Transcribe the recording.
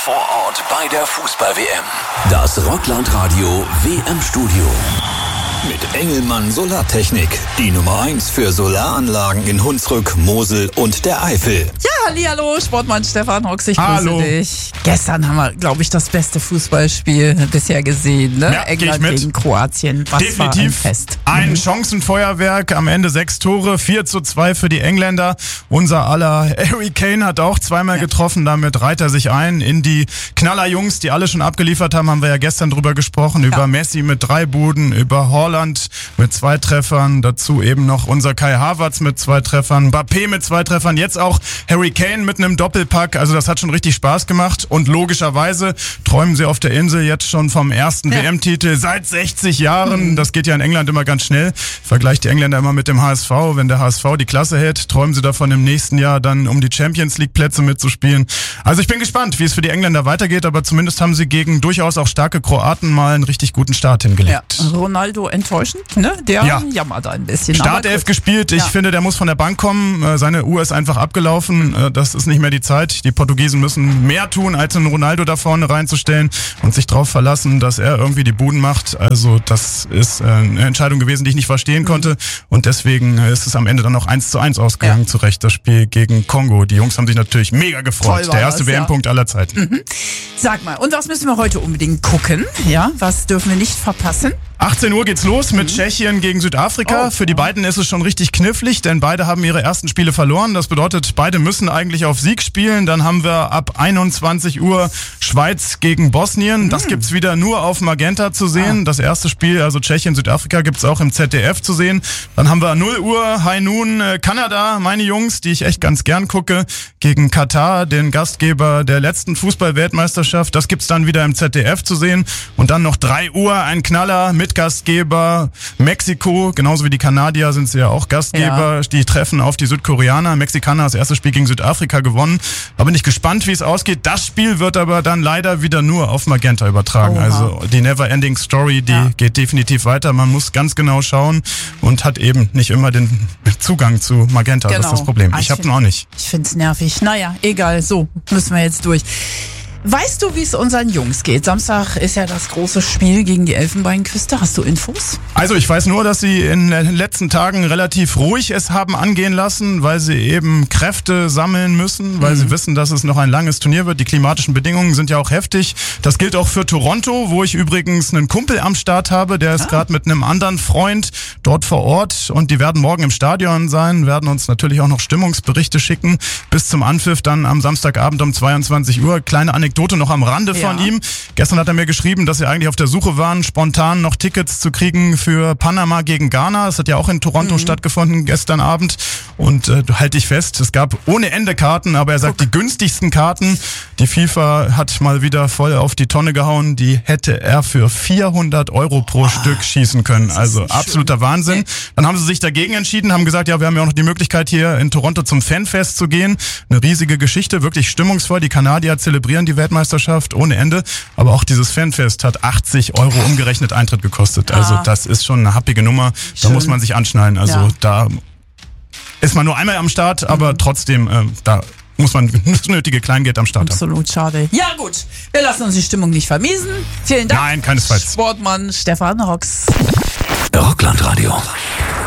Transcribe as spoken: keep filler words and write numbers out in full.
vor Ort bei der Fußball-W M. Das Rockland-Radio W M-Studio. Mit Engelmann Solartechnik. Die Nummer eins für Solaranlagen in Hunsrück, Mosel und der Eifel. Ja, hallihallo, Sportmann Stefan Hox, ich grüße Hallo. dich. Gestern haben wir, glaube ich, das beste Fußballspiel bisher gesehen. Ne? Ja, England geh ich mit. gegen Kroatien. Was Definitiv war ein Fest. ein Mhm. Chancenfeuerwerk. Am Ende sechs Tore, vier zu zwei für die Engländer. Unser aller Harry Kane hat auch zweimal Ja. getroffen. Damit reiht er sich ein in die Knallerjungs, die alle schon abgeliefert haben. Haben wir ja gestern drüber gesprochen. Über Ja. Messi mit drei Buden, über Haaland mit zwei Treffern. Dazu eben noch unser Kai Havertz mit zwei Treffern. Mbappé mit zwei Treffern. Jetzt auch Harry Kane mit einem Doppelpack. Also das hat schon richtig Spaß gemacht. Und logischerweise träumen sie auf der Insel jetzt schon vom ersten Ja. W M-Titel seit sechzig Jahren. Mhm. Das geht ja in England immer ganz schnell. Vergleicht die Engländer immer mit dem H S V. Wenn der H S V die Klasse hält, träumen sie davon im nächsten Jahr dann um die Champions League Plätze mitzuspielen. Also ich bin gespannt, wie es für die Engländer weitergeht, aber zumindest haben sie gegen durchaus auch starke Kroaten mal einen richtig guten Start Ja. hingelegt. Ronaldo enttäuschend, ne? Der Ja. jammert ein bisschen. Startelf Aber gut. gespielt. Ich Ja. finde, der muss von der Bank kommen. Äh, Seine Uhr ist einfach abgelaufen. Äh, Das ist nicht mehr die Zeit. Die Portugiesen müssen mehr tun, als einen Ronaldo da vorne reinzustellen und sich darauf verlassen, dass er irgendwie die Buden macht. Also das ist äh, eine Entscheidung gewesen, die ich nicht verstehen konnte. Und deswegen äh, ist es am Ende dann auch eins zu eins ausgegangen, Ja. zu Recht, das Spiel gegen Kongo. Die Jungs haben sich natürlich mega gefreut. Toll war Der erste das, W M-Punkt aller Zeiten. Sag mal, und was müssen wir heute unbedingt gucken? Ja, was dürfen wir nicht verpassen? achtzehn Uhr geht's los mit Tschechien gegen Südafrika. Oh. Für die beiden ist es schon richtig knifflig, denn beide haben ihre ersten Spiele verloren. Das bedeutet, beide müssen eigentlich auf Sieg spielen. Dann haben wir ab einundzwanzig Uhr Schweiz gegen Bosnien. Das gibt's wieder nur auf Magenta zu sehen. Das erste Spiel, also Tschechien, Südafrika, gibt's auch im Z D F zu sehen. Dann haben wir null Uhr High Noon äh, Kanada, meine Jungs, die ich echt ganz gern gucke, gegen Katar, den Gastgeber der letzten Fußball-Weltmeisterschaft. Das gibt's dann wieder im Z D F zu sehen. Und dann noch drei Uhr ein Knaller mit Gastgeber Mexiko, genauso wie die Kanadier sind sie ja auch Gastgeber. Ja. Die treffen auf die Südkoreaner. Mexikaner das erste Spiel gegen Südafrika gewonnen. Da bin ich gespannt, wie es ausgeht. Das Spiel wird aber dann leider wieder nur auf Magenta übertragen. Oha. Also die Never-Ending Story, die Ja. geht definitiv weiter. Man muss ganz genau schauen und hat eben nicht immer den Zugang zu Magenta. Das ist Genau. das Problem. Ah, Ich ich habe find- ihn auch nicht. Ich find's nervig. Naja, egal, so müssen wir jetzt durch. Weißt du, wie es unseren Jungs geht? Samstag ist ja das große Spiel gegen die Elfenbeinküste. Hast du Infos? Also ich weiß nur, dass sie in den letzten Tagen relativ ruhig es haben angehen lassen, weil sie eben Kräfte sammeln müssen, weil Mhm. sie wissen, dass es noch ein langes Turnier wird. Die klimatischen Bedingungen sind ja auch heftig. Das gilt auch für Toronto, wo ich übrigens einen Kumpel am Start habe, der ist Ah. gerade mit einem anderen Freund dort vor Ort und die werden morgen im Stadion sein, werden uns natürlich auch noch Stimmungsberichte schicken bis zum Anpfiff dann am Samstagabend um zweiundzwanzig Uhr. Kleine Anekdote noch am Rande von Ja. ihm. Gestern hat er mir geschrieben, dass sie eigentlich auf der Suche waren, spontan noch Tickets zu kriegen für Panama gegen Ghana. Das hat ja auch in Toronto stattgefunden gestern Abend. Und äh, halte ich fest, es gab ohne Ende Karten, aber er sagt, die günstigsten Karten, die FIFA hat mal wieder voll auf die Tonne gehauen, die hätte er für vierhundert Euro pro Stück schießen können. Also nicht absoluter Wahnsinn. Dann haben sie sich dagegen entschieden, haben gesagt, ja, wir haben ja auch noch die Möglichkeit hier in Toronto zum Fanfest zu gehen. Eine riesige Geschichte, wirklich stimmungsvoll. Die Kanadier zelebrieren die Weltmeisterschaft ohne Ende. Aber auch dieses Fanfest hat achtzig Euro umgerechnet Eintritt gekostet. Also Ah. das ist schon eine happige Nummer. Da Schön. muss man sich anschnallen. Also Ja. da ist man nur einmal am Start, aber trotzdem, äh, da muss man das nötige Kleingeld am Start haben. Absolut schade. Ja gut, wir lassen uns die Stimmung nicht vermiesen. Vielen Dank. Nein, keinesfalls. Sportmann Stefan Hox. Rockland Radio.